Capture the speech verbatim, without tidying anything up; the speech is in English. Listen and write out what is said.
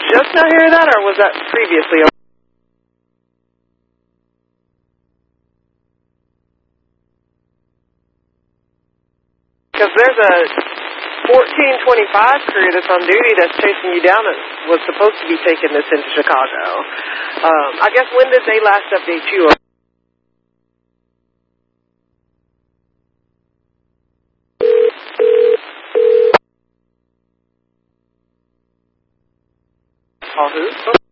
just now hearing that, or was that previously? Because there's a fourteen twenty-five crew that's on duty that's chasing you down and was supposed to be taking this into Chicago. Um, I guess when did they last update you? Call who?